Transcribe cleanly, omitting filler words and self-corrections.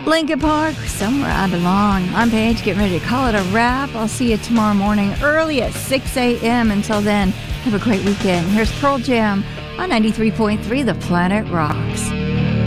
Lincoln Park, somewhere out along. I'm Paige, getting ready to call it a wrap. I'll see you tomorrow morning early at 6 a.m. Until then, have a great weekend. Here's Pearl Jam on 93.3 The Planet Rocks.